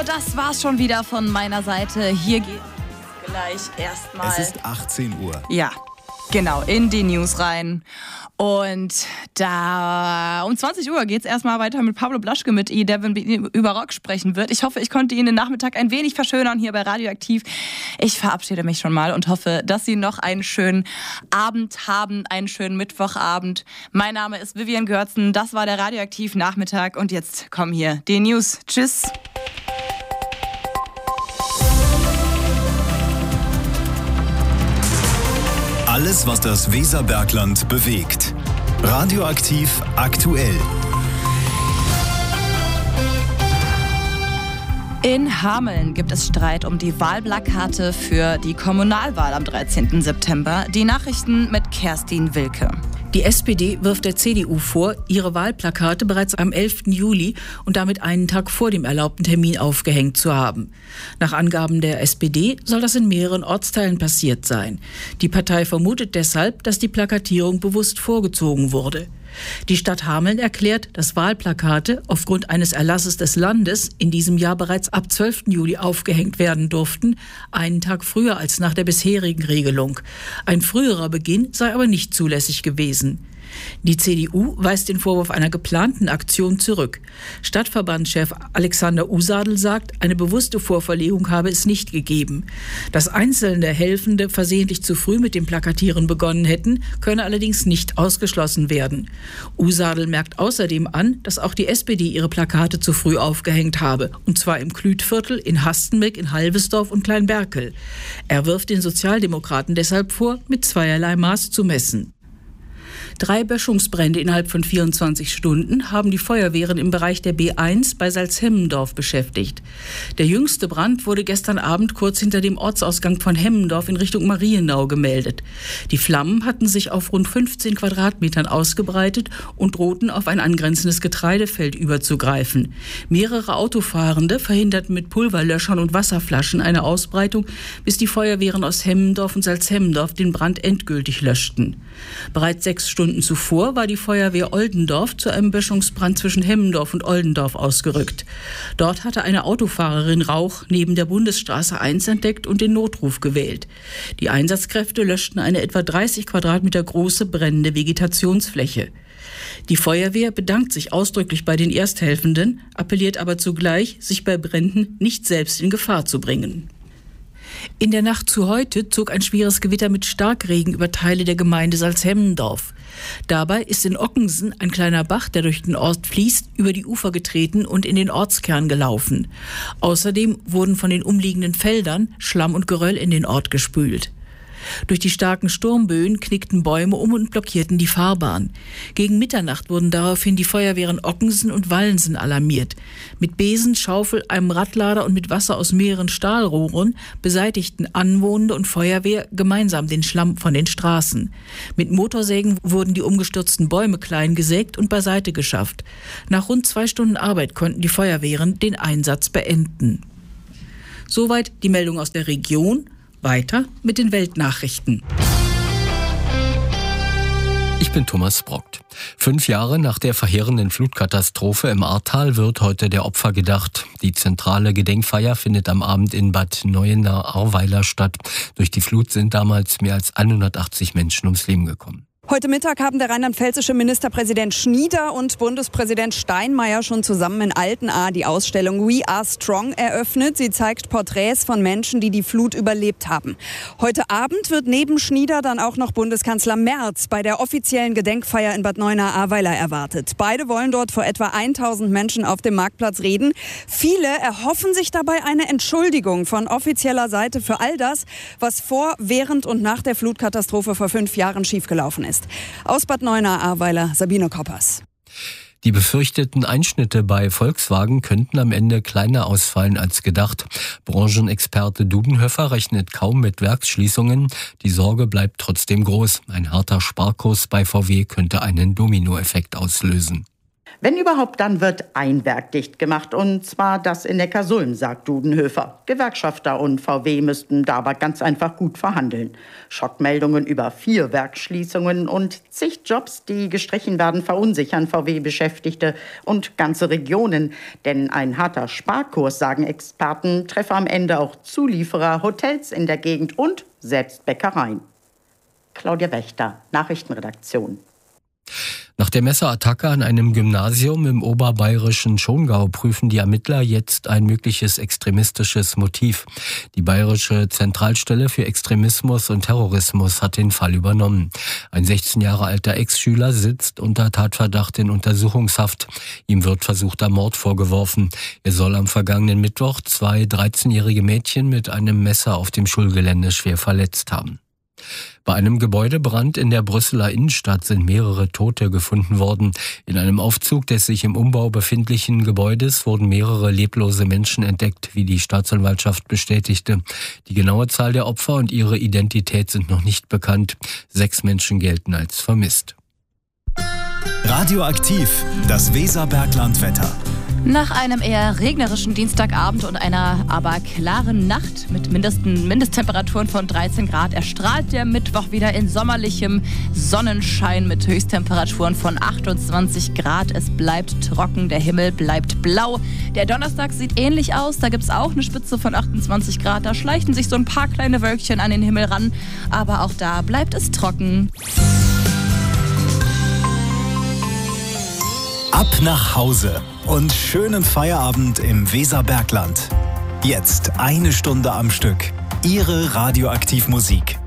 das war's schon wieder von meiner Seite. Hier geht's gleich erstmal. Es ist 18 Uhr. Ja, genau, in die News rein. Und da um 20 Uhr geht's erstmal weiter mit Pablo Blaschke, mit Devin über Rock sprechen wird. Ich hoffe, ich konnte Ihnen den Nachmittag ein wenig verschönern hier bei Radioaktiv. Ich verabschiede mich schon mal und hoffe, dass Sie noch einen schönen Abend haben, einen schönen Mittwochabend. Mein Name ist Vivian Görzen, das war der Radioaktiv-Nachmittag und jetzt kommen hier die News. Tschüss. Alles, was das Weserbergland bewegt. Radioaktiv aktuell. In Hameln gibt es Streit um die Wahlplakate für die Kommunalwahl am 13. September. Die Nachrichten mit Kerstin Wilke. Die SPD wirft der CDU vor, ihre Wahlplakate bereits am 11. Juli und damit einen Tag vor dem erlaubten Termin aufgehängt zu haben. Nach Angaben der SPD soll das in mehreren Ortsteilen passiert sein. Die Partei vermutet deshalb, dass die Plakatierung bewusst vorgezogen wurde. Die Stadt Hameln erklärt, dass Wahlplakate aufgrund eines Erlasses des Landes in diesem Jahr bereits ab 12. Juli aufgehängt werden durften, einen Tag früher als nach der bisherigen Regelung. Ein früherer Beginn sei aber nicht zulässig gewesen. Die CDU weist den Vorwurf einer geplanten Aktion zurück. Stadtverbandschef Alexander Usadel sagt, eine bewusste Vorverlegung habe es nicht gegeben. Dass einzelne Helfende versehentlich zu früh mit dem Plakatieren begonnen hätten, könne allerdings nicht ausgeschlossen werden. Usadel merkt außerdem an, dass auch die SPD ihre Plakate zu früh aufgehängt habe, und zwar im Klütviertel, in Hastenbeck, in Halvesdorf und Kleinberkel. Er wirft den Sozialdemokraten deshalb vor, mit zweierlei Maß zu messen. 3 Böschungsbrände innerhalb von 24 Stunden haben die Feuerwehren im Bereich der B1 bei Salzhemmendorf beschäftigt. Der jüngste Brand wurde gestern Abend kurz hinter dem Ortsausgang von Hemmendorf in Richtung Marienau gemeldet. Die Flammen hatten sich auf rund 15 Quadratmetern ausgebreitet und drohten auf ein angrenzendes Getreidefeld überzugreifen. Mehrere Autofahrende verhinderten mit Pulverlöschern und Wasserflaschen eine Ausbreitung, bis die Feuerwehren aus Hemmendorf und Salzhemmendorf den Brand endgültig löschten. Bereits 6 Stunden zuvor war die Feuerwehr Oldendorf zu einem Böschungsbrand zwischen Hemmendorf und Oldendorf ausgerückt. Dort hatte eine Autofahrerin Rauch neben der Bundesstraße 1 entdeckt und den Notruf gewählt. Die Einsatzkräfte löschten eine etwa 30 Quadratmeter große brennende Vegetationsfläche. Die Feuerwehr bedankt sich ausdrücklich bei den Ersthelfenden, appelliert aber zugleich, sich bei Bränden nicht selbst in Gefahr zu bringen. In der Nacht zu heute zog ein schweres Gewitter mit Starkregen über Teile der Gemeinde Salzhemmendorf. Dabei ist in Ockensen ein kleiner Bach, der durch den Ort fließt, über die Ufer getreten und in den Ortskern gelaufen. Außerdem wurden von den umliegenden Feldern Schlamm und Geröll in den Ort gespült. Durch die starken Sturmböen knickten Bäume um und blockierten die Fahrbahn. Gegen Mitternacht wurden daraufhin die Feuerwehren Ockensen und Wallensen alarmiert. Mit Besen, Schaufel, einem Radlader und mit Wasser aus mehreren Stahlrohren beseitigten Anwohner und Feuerwehr gemeinsam den Schlamm von den Straßen. Mit Motorsägen wurden die umgestürzten Bäume klein gesägt und beiseite geschafft. Nach rund 2 Stunden Arbeit konnten die Feuerwehren den Einsatz beenden. Soweit die Meldung aus der Region. Weiter mit den Weltnachrichten. Ich bin Thomas Brockt. 5 Jahre nach der verheerenden Flutkatastrophe im Ahrtal wird heute der Opfer gedacht. Die zentrale Gedenkfeier findet am Abend in Bad Neuenahr-Ahrweiler statt. Durch die Flut sind damals mehr als 180 Menschen ums Leben gekommen. Heute Mittag haben der rheinland-pfälzische Ministerpräsident Schnieder und Bundespräsident Steinmeier schon zusammen in Altenahr die Ausstellung We Are Strong eröffnet. Sie zeigt Porträts von Menschen, die die Flut überlebt haben. Heute Abend wird neben Schnieder dann auch noch Bundeskanzler Merz bei der offiziellen Gedenkfeier in Bad Neuenahr-Ahrweiler erwartet. Beide wollen dort vor etwa 1000 Menschen auf dem Marktplatz reden. Viele erhoffen sich dabei eine Entschuldigung von offizieller Seite für all das, was vor, während und nach der Flutkatastrophe vor 5 Jahren schiefgelaufen ist. Aus Bad Neuenahr-Ahrweiler, Sabine Koppers. Die befürchteten Einschnitte bei Volkswagen könnten am Ende kleiner ausfallen als gedacht. Branchenexperte Dudenhöfer rechnet kaum mit Werksschließungen. Die Sorge bleibt trotzdem groß. Ein harter Sparkurs bei VW könnte einen Dominoeffekt auslösen. Wenn überhaupt, dann wird ein Werk dicht gemacht, und zwar das in Neckarsulm, sagt Dudenhöfer. Gewerkschafter und VW müssten da aber ganz einfach gut verhandeln. Schockmeldungen über 4 Werksschließungen und zig Jobs, die gestrichen werden, verunsichern VW-Beschäftigte und ganze Regionen. Denn ein harter Sparkurs, sagen Experten, treffe am Ende auch Zulieferer, Hotels in der Gegend und selbst Bäckereien. Claudia Wächter, Nachrichtenredaktion. Nach der Messerattacke an einem Gymnasium im oberbayerischen Schongau prüfen die Ermittler jetzt ein mögliches extremistisches Motiv. Die Bayerische Zentralstelle für Extremismus und Terrorismus hat den Fall übernommen. Ein 16 Jahre alter Ex-Schüler sitzt unter Tatverdacht in Untersuchungshaft. Ihm wird versuchter Mord vorgeworfen. Er soll am vergangenen Mittwoch 2 13-jährige Mädchen mit einem Messer auf dem Schulgelände schwer verletzt haben. Bei einem Gebäudebrand in der Brüsseler Innenstadt sind mehrere Tote gefunden worden. In einem Aufzug des sich im Umbau befindlichen Gebäudes wurden mehrere leblose Menschen entdeckt, wie die Staatsanwaltschaft bestätigte. Die genaue Zahl der Opfer und ihre Identität sind noch nicht bekannt. 6 Menschen gelten als vermisst. Radioaktiv, das Weserberglandwetter. Nach einem eher regnerischen Dienstagabend und einer aber klaren Nacht mit Mindesttemperaturen von 13 Grad erstrahlt der Mittwoch wieder in sommerlichem Sonnenschein mit Höchsttemperaturen von 28 Grad. Es bleibt trocken, der Himmel bleibt blau. Der Donnerstag sieht ähnlich aus, da gibt es auch eine Spitze von 28 Grad. Da schleichen sich so ein paar kleine Wölkchen an den Himmel ran, aber auch da bleibt es trocken. Ab nach Hause und schönen Feierabend im Weserbergland. Jetzt 1 Stunde am Stück. Ihre Radioaktivmusik.